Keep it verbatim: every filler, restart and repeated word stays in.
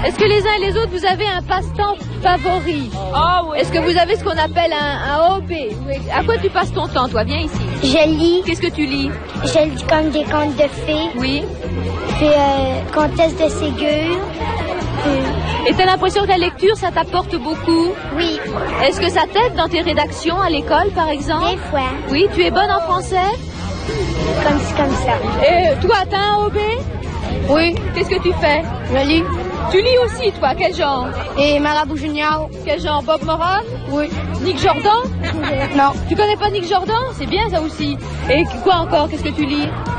Est-ce que les uns et les autres, vous avez un passe-temps favori? Ah oui. Est-ce que vous avez ce qu'on appelle un, un hobby? À quoi tu passes ton temps, toi? Viens ici. Je lis. Qu'est-ce que tu lis? Je lis comme des contes de fées. Oui. Puis euh, comtesse de Ségur. Puis... Et t'as l'impression que la lecture, ça t'apporte beaucoup? Oui. Est-ce que ça t'aide dans tes rédactions à l'école, par exemple? Des fois. Oui, tu es bonne en français? Comme, comme ça. Et toi, t'as un hobby? Oui. Qu'est-ce que tu fais? Je lis. Tu lis aussi, toi? Quel genre? Et Marabout Junior. Quel genre? Bob Moran? Oui. Nick Jordan? Non. Tu connais pas Nick Jordan? C'est bien ça aussi. Et quoi encore? Qu'est-ce que tu lis?